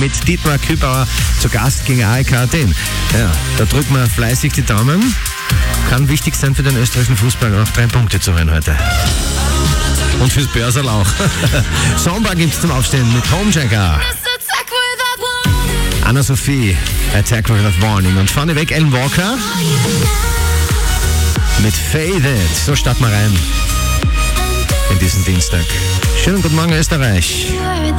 Mit Dietmar Kübauer zu Gast gegen AEK Athen. Ja, da drücken wir fleißig die Daumen. Kann wichtig sein für den österreichischen Fußball, auch 3 Punkte zu holen heute. Und fürs Börserl auch. Samba gibt's zum Aufstehen mit Homejacker. Anna-Sophie, Attack Without Warning. Und vorneweg Alan Walker mit Faded. So starten wir rein in diesen Dienstag. Schönen guten Morgen, Österreich.